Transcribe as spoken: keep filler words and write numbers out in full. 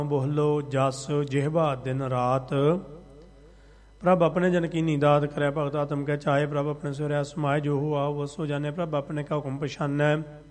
ਬੋਹਲੋ ਜਸ ਜਿਹਵਾ ਦਿਨ ਰਾਤ। ਪ੍ਰਭ ਆਪਣੇ ਜਨ ਕੀਨੀ ਦਾਤ ਕਰੇ ਭਗਤ ਆਤਮ ਕੈ ਚਾਹੇ। ਪ੍ਰਭ ਆਪਣੇ ਸਿਰ ਸਮਾਏ ਜੋ ਹੁਆ ਵਸੋ ਜਾਣੇ। ਪ੍ਰਭ ਆਪਣੇ ਕਾ ਹੁਕਮ ਪਛਾਨੈ।